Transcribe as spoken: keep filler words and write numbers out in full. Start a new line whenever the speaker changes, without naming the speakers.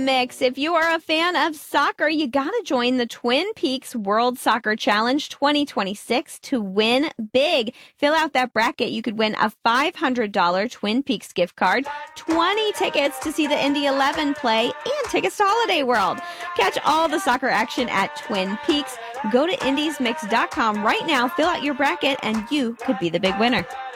mix. If you are a fan of soccer, you got to join the Twin Peaks World Soccer Challenge twenty twenty-six to win big. Fill out that bracket. You could win a five hundred dollars Twin Peaks gift card, twenty tickets to see the Indy eleven play, and tickets to Holiday World. Catch all the soccer action at Twin Peaks. Go to indies mix dot com right now, fill out your bracket, and you could be the big winner.